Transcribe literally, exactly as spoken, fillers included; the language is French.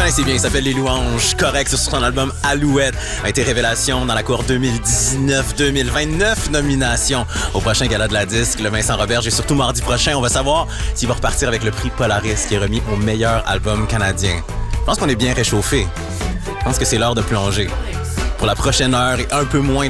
connaissez bien, il s'appelle Les Louanges. Correct, sur son album Alouette. A été révélation dans la cour deux mille dix-neuf deux mille vingt-neuf nominations au prochain gala de la disque, le Vincent Roberge. Et surtout mardi prochain, on va savoir s'il va repartir avec le prix Polaris qui est remis au meilleur album canadien. Je pense qu'on est bien réchauffé. Je pense que c'est l'heure de plonger. Pour la prochaine heure et un peu moins